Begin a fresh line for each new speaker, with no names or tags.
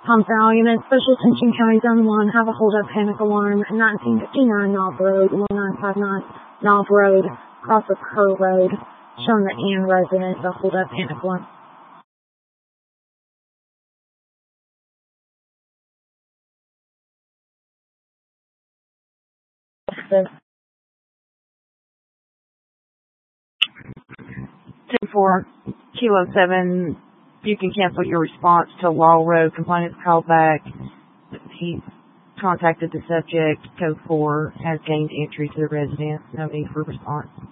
Pump for argument, Special Attention County Zone 1, have a hold-up panic alarm, 1959 Knob Road, 1959 Knob Road, across the Kerr Road, showing the Ann resident, the hold-up panic alarm.
Two 207, you can cancel your response to Law Road. Complainant's called back. He contacted the subject. Code 4 has gained entry to the residence. No need for response.